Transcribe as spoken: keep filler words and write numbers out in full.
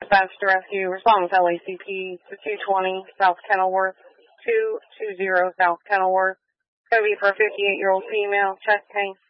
Dispatch to rescue. Respond with L A C P to two twenty South Kenilworth, two two zero South Kenilworth. It's going to be for a fifty-eight-year-old female, chest pain.